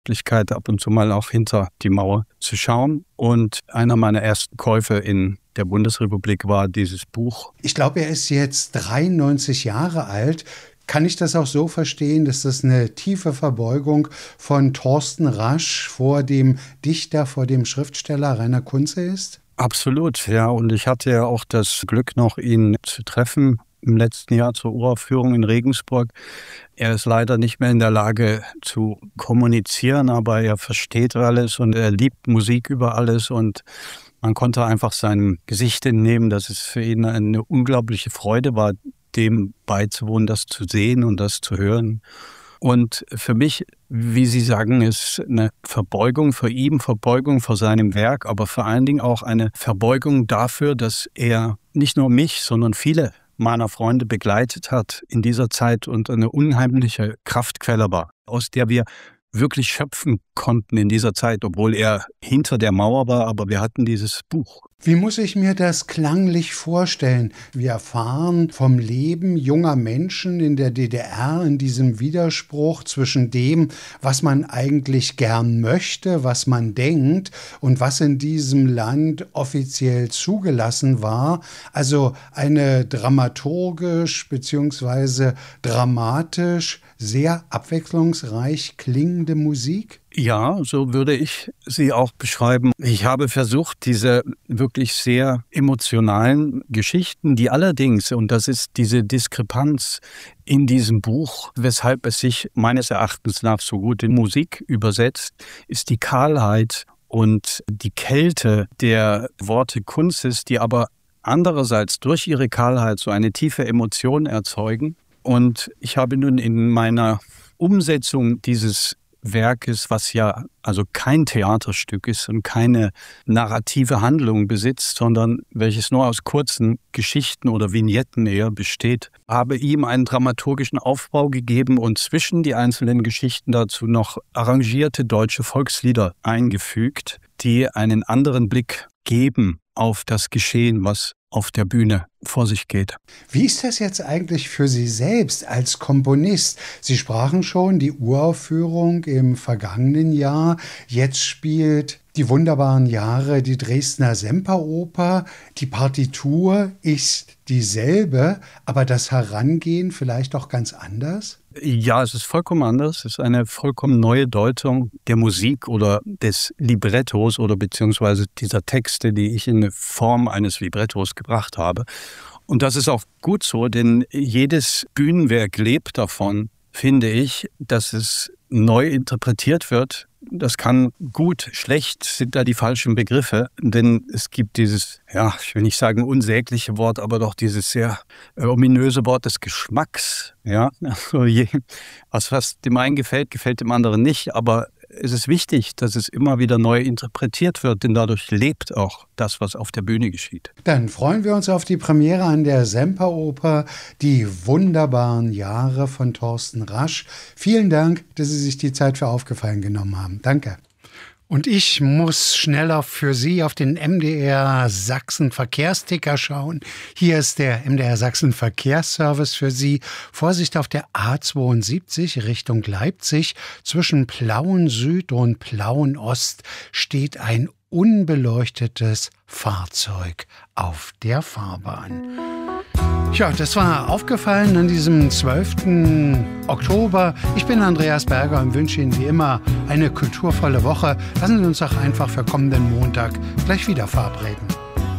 Möglichkeit, ab und zu mal auch hinter die Mauer zu schauen. Und einer meiner ersten Käufe in der Bundesrepublik war dieses Buch. Ich glaube, er ist jetzt 93 Jahre alt. Kann ich das auch so verstehen, dass das eine tiefe Verbeugung von Thorsten Rasch vor dem Dichter, vor dem Schriftsteller Rainer Kunze ist? Absolut, ja. Und ich hatte ja auch das Glück, noch ihn zu treffen im letzten Jahr zur Uraufführung in Regensburg. Er ist leider nicht mehr in der Lage zu kommunizieren, aber er versteht alles und er liebt Musik über alles und man konnte einfach seinem Gesicht entnehmen, dass es für ihn eine unglaubliche Freude war, dem beizuwohnen, das zu sehen und das zu hören. Und für mich, wie Sie sagen, ist eine Verbeugung vor ihm, Verbeugung vor seinem Werk, aber vor allen Dingen auch eine Verbeugung dafür, dass er nicht nur mich, sondern viele meiner Freunde begleitet hat in dieser Zeit und eine unheimliche Kraftquelle war, aus der wir wirklich schöpfen konnten in dieser Zeit, obwohl er hinter der Mauer war, aber wir hatten dieses Buch. Wie muss ich mir das klanglich vorstellen? Wir erfahren vom Leben junger Menschen in der DDR, in diesem Widerspruch zwischen dem, was man eigentlich gern möchte, was man denkt und was in diesem Land offiziell zugelassen war. Also eine dramaturgisch bzw. dramatisch sehr abwechslungsreich klingende Musik? Ja, so würde ich sie auch beschreiben. Ich habe versucht, diese wirklich sehr emotionalen Geschichten, die allerdings, und das ist diese Diskrepanz in diesem Buch, weshalb es sich meines Erachtens nach so gut in Musik übersetzt, ist die Kahlheit und die Kälte der Worte Kunzes, die aber andererseits durch ihre Kahlheit so eine tiefe Emotion erzeugen. Und ich habe nun in meiner Umsetzung dieses Werkes, was ja also kein Theaterstück ist und keine narrative Handlung besitzt, sondern welches nur aus kurzen Geschichten oder Vignetten eher besteht, habe ihm einen dramaturgischen Aufbau gegeben und zwischen die einzelnen Geschichten dazu noch arrangierte deutsche Volkslieder eingefügt, die einen anderen Blick geben auf das Geschehen, was auf der Bühne vor sich geht. Wie ist das jetzt eigentlich für Sie selbst als Komponist? Sie sprachen schon die Uraufführung im vergangenen Jahr. Jetzt spielt Die wunderbaren Jahre die Dresdner Semperoper. Die Partitur ist dieselbe, aber das Herangehen vielleicht auch ganz anders? Ja, es ist vollkommen anders. Es ist eine vollkommen neue Deutung der Musik oder des Librettos oder beziehungsweise dieser Texte, die ich in Form eines Librettos gebracht habe. Und das ist auch gut so, denn jedes Bühnenwerk lebt davon, finde ich, dass es neu interpretiert wird. Das kann gut, schlecht sind da die falschen Begriffe, denn es gibt dieses, ja, ich will nicht sagen unsägliche Wort, aber doch dieses sehr ominöse Wort des Geschmacks. Ja, also was dem einen gefällt, gefällt dem anderen nicht, aber es ist wichtig, dass es immer wieder neu interpretiert wird, denn dadurch lebt auch das, was auf der Bühne geschieht. Dann freuen wir uns auf die Premiere an der Semperoper, Die wunderbaren Jahre von Thorsten Rasch. Vielen Dank, dass Sie sich die Zeit für Aufgefallen genommen haben. Danke. Und ich muss schneller für Sie auf den MDR Sachsen Verkehrsticker schauen. Hier ist der MDR Sachsen Verkehrsservice für Sie. Vorsicht auf der A72 Richtung Leipzig. Zwischen Plauen Süd und Plauen Ost steht ein unbeleuchtetes Fahrzeug auf der Fahrbahn. Ja, das war aufgefallen an diesem 12. Oktober. Ich bin Andreas Berger und wünsche Ihnen wie immer eine kulturvolle Woche. Lassen Sie uns doch einfach für kommenden Montag gleich wieder verabreden.